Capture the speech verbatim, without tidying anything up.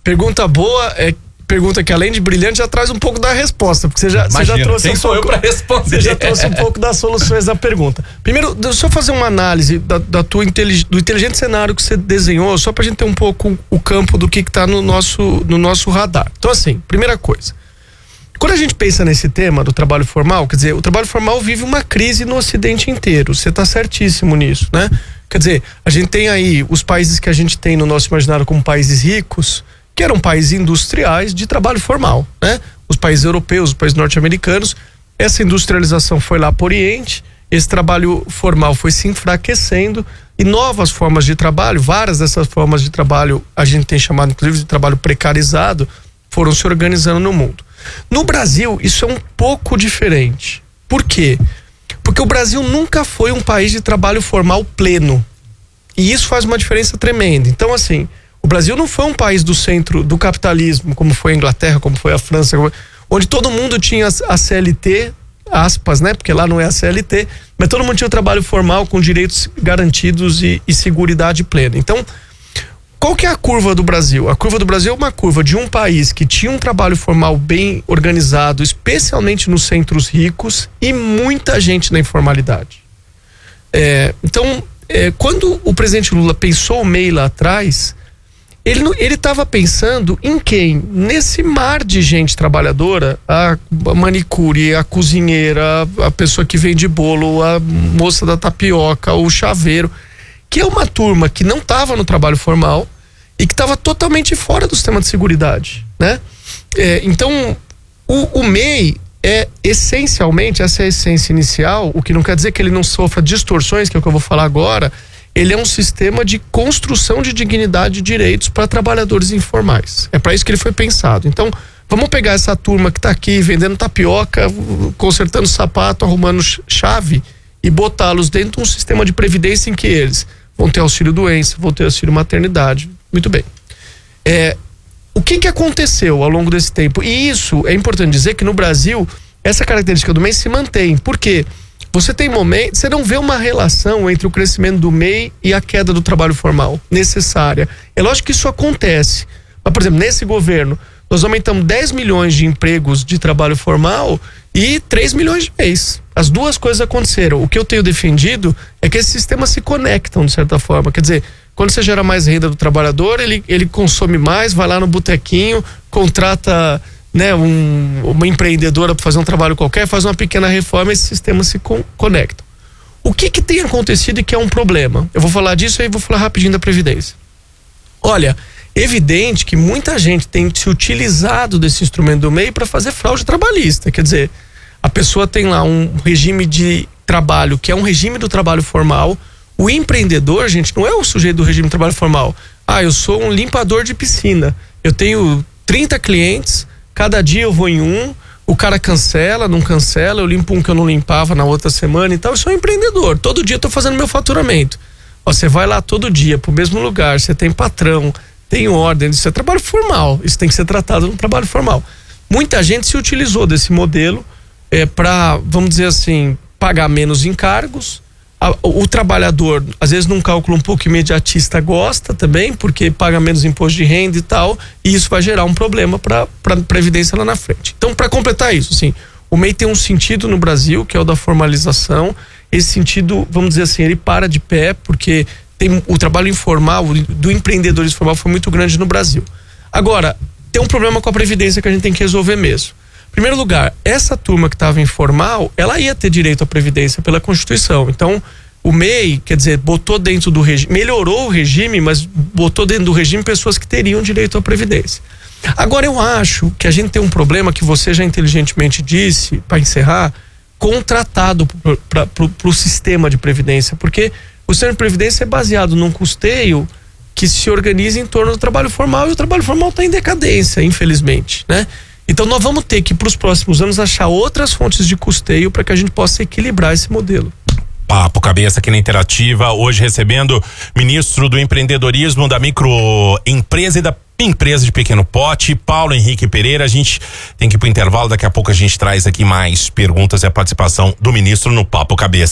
pergunta boa é pergunta que além de brilhante já traz um pouco da resposta, porque você já, você já trouxe quem um sou pouco, eu para responder? Você já trouxe um pouco das soluções da pergunta. Primeiro, deixa eu fazer uma análise da, da tua intelig, do inteligente cenário que você desenhou, só pra gente ter um pouco o campo do que que tá no nosso, no nosso radar. Então assim, primeira coisa, quando a gente pensa nesse tema do trabalho formal, quer dizer, o trabalho formal vive uma crise no Ocidente inteiro, você tá certíssimo nisso, né? Quer dizer, a gente tem aí os países que a gente tem no nosso imaginário como países ricos, que eram países industriais de trabalho formal, né? Os países europeus, os países norte-americanos, essa industrialização foi lá para o Oriente, esse trabalho formal foi se enfraquecendo e novas formas de trabalho, várias dessas formas de trabalho a gente tem chamado inclusive de trabalho precarizado, foram se organizando no mundo. No Brasil, isso é um pouco diferente. Por quê? Porque o Brasil nunca foi um país de trabalho formal pleno. E isso faz uma diferença tremenda. Então, assim, o Brasil não foi um país do centro do capitalismo, como foi a Inglaterra, como foi a França, onde todo mundo tinha a C L T, aspas, né? Porque lá não é a C L T, mas todo mundo tinha o trabalho formal com direitos garantidos e, e seguridade plena. Então, qual que é a curva do Brasil? A curva do Brasil é uma curva de um país que tinha um trabalho formal bem organizado, especialmente nos centros ricos, e muita gente na informalidade. É, então, é, quando o presidente Lula pensou o M E I lá atrás, ele ele estava pensando em quem? Nesse mar de gente trabalhadora, a manicure, a cozinheira, a pessoa que vende bolo, a moça da tapioca, o chaveiro, que é uma turma que não estava no trabalho formal e que estava totalmente fora do sistema de seguridade, né? É, então, o, o M E I é essencialmente, essa é a essência inicial, o que não quer dizer que ele não sofra distorções, que é o que eu vou falar agora. Ele é um sistema de construção de dignidade e direitos para trabalhadores informais. É para isso que ele foi pensado. Então, vamos pegar essa turma que está aqui vendendo tapioca, consertando sapato, arrumando chave e botá-los dentro de um sistema de previdência em que eles vão ter auxílio doença, vão ter auxílio maternidade. Muito bem. É, o que que aconteceu ao longo desse tempo? E isso é importante dizer que no Brasil essa característica do M E I se mantém. Por quê? Você tem momentos, você não vê uma relação entre o crescimento do M E I e a queda do trabalho formal necessária. É lógico que isso acontece. Mas, por exemplo, nesse governo, nós aumentamos dez milhões de empregos de trabalho formal e três milhões de mês. As duas coisas aconteceram. O que eu tenho defendido é que esses sistemas se conectam, de certa forma. Quer dizer, quando você gera mais renda do trabalhador, ele, ele consome mais, vai lá no botequinho, contrata, né, um, uma empreendedora para fazer um trabalho qualquer, faz uma pequena reforma e esses sistemas se con conectam. O que que tem acontecido e que é um problema? Eu vou falar disso e aí vou falar rapidinho da Previdência. Olha, evidente que muita gente tem se utilizado desse instrumento do M E I para fazer fraude trabalhista. Quer dizer, a pessoa tem lá um regime de trabalho que é um regime do trabalho formal. O empreendedor, gente, não é o sujeito do regime de trabalho formal. Ah, eu sou um limpador de piscina. Eu tenho trinta clientes, cada dia eu vou em um, o cara cancela, não cancela, eu limpo um que eu não limpava na outra semana e tal. Eu sou um empreendedor, todo dia eu tô fazendo meu faturamento. Ó, você vai lá todo dia pro mesmo lugar, você tem patrão, tem ordem, isso é trabalho formal, isso tem que ser tratado no trabalho formal. Muita gente se utilizou desse modelo é, para, vamos dizer assim, pagar menos encargos. O, o trabalhador, às vezes num cálculo um pouco imediatista, gosta também, porque paga menos imposto de renda e tal, e isso vai gerar um problema para a Previdência lá na frente. Então, para completar isso, assim, o M E I tem um sentido no Brasil, que é o da formalização. Esse sentido, vamos dizer assim, ele para de pé, porque tem o trabalho informal, do empreendedorismo formal foi muito grande no Brasil. Agora, tem um problema com a Previdência que a gente tem que resolver mesmo. Em primeiro lugar, essa turma que estava informal, ela ia ter direito à Previdência pela Constituição. Então, o M E I, quer dizer, botou dentro do regime, melhorou o regime, mas botou dentro do regime pessoas que teriam direito à Previdência. Agora, eu acho que a gente tem um problema que você já inteligentemente disse, para encerrar, contratado para o sistema de Previdência, porque o sistema de Previdência é baseado num custeio que se organiza em torno do trabalho formal, e o trabalho formal está em decadência, infelizmente, né? Então nós vamos ter que, para os próximos anos, achar outras fontes de custeio para que a gente possa equilibrar esse modelo. Papo Cabeça aqui na Interativa, hoje recebendo ministro do empreendedorismo, da microempresa e da empresa de pequeno porte, Paulo Henrique Pereira. A gente tem que ir pro intervalo, daqui a pouco a gente traz aqui mais perguntas e a participação do ministro no Papo Cabeça.